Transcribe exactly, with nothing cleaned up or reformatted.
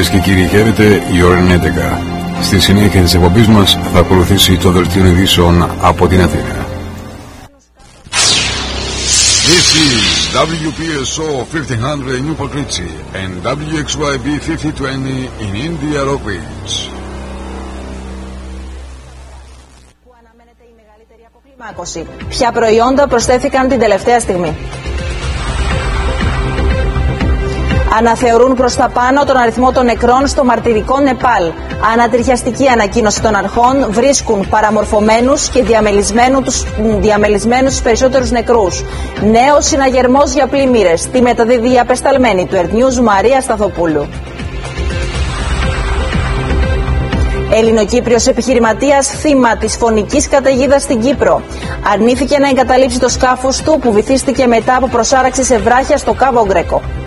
Κυρίες και κύριοι, χαίρετε, η ώρα είναι έντεκα. Στη συνέχεια της εκπομπής μας θα ακολουθήσει το δελτίο ειδήσεων από την Αθήνα. This is W P S O fifteen hundred in Newport Richie and W X Y B fifty twenty in India Rock Ridge. Που αναμένεται η μεγαλύτερη αποκλιμάκωση. Ποια προϊόντα προσθέθηκαν την τελευταία στιγμή? Αναθεωρούν προς τα πάνω τον αριθμό των νεκρών στο μαρτυρικό Νεπάλ. Ανατριχιαστική ανακοίνωση των αρχών, βρίσκουν παραμορφωμένους και διαμελισμένους, διαμελισμένους τους περισσότερους νεκρούς. Νέος συναγερμός για πλημμύρες. Τη μεταδίδει η απεσταλμένη του Earth News Μαρία Σταθοπούλου. Ελληνοκύπριος επιχειρηματίας θύμα της φωνικής καταιγίδας στην Κύπρο. Αρνήθηκε να εγκαταλείψει το σκάφος του που βυθίστηκε μετά από προσάραξη σε βράχια στο Κάβο Γκρέκο.